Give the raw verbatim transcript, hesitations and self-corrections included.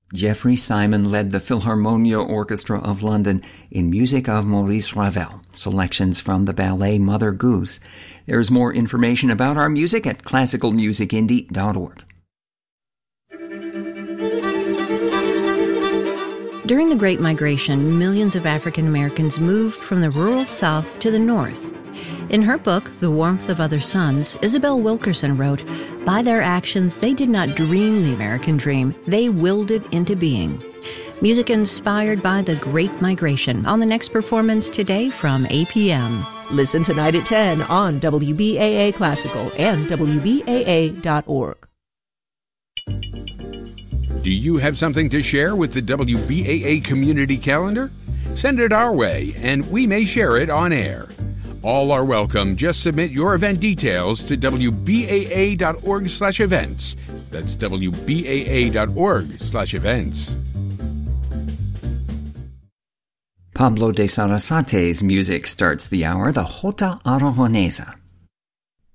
Geoffrey Simon led the Philharmonia Orchestra of London in music of Maurice Ravel, selections from the ballet Mother Goose. There's more information about our music at classical music indie dot org. During the Great Migration, millions of African Americans moved from the rural South to the North. In her book, The Warmth of Other Suns, Isabel Wilkerson wrote, "By their actions, they did not dream the American dream, they willed it into being." Music inspired by the Great Migration on the next performance today from A P M. Listen tonight at ten on W B A A Classical and W B A A dot org. Do you have something to share with the W B A A community calendar? Send it our way, and we may share it on air. All are welcome. Just submit your event details to W B A A dot org slash events. That's W B A A dot org slash events. Pablo de Sarasate's music starts the hour, the Jota Aragonesa.